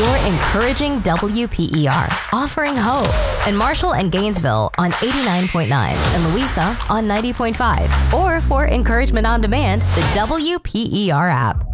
You're encouraging WPER, offering hope in Marshall and Gainesville on 89.9 and Louisa on 90.5. Or for encouragement on demand, the WPER app.